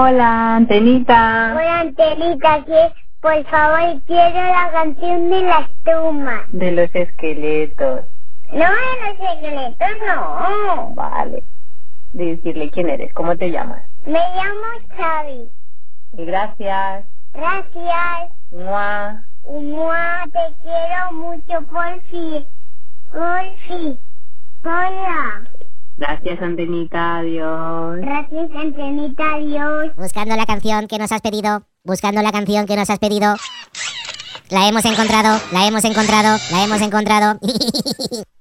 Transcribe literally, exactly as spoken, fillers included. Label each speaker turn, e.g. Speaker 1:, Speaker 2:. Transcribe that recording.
Speaker 1: Hola, Antenita.
Speaker 2: Hola, Antenita, que por favor quiero la canción de las tumbas.
Speaker 1: De los esqueletos.
Speaker 2: No, de los esqueletos no.
Speaker 1: Vale. Decirle quién eres, ¿cómo te llamas?
Speaker 2: Me llamo Xavi.
Speaker 1: Y gracias.
Speaker 2: Gracias.
Speaker 1: Mua.
Speaker 2: Mua, te quiero mucho, Porfi. Porfi. Hola.
Speaker 1: Gracias, Antenita, adiós.
Speaker 2: Gracias, Antenita, adiós.
Speaker 3: Buscando la canción que nos has pedido. Buscando la canción que nos has pedido. La hemos encontrado, la hemos encontrado, la hemos encontrado.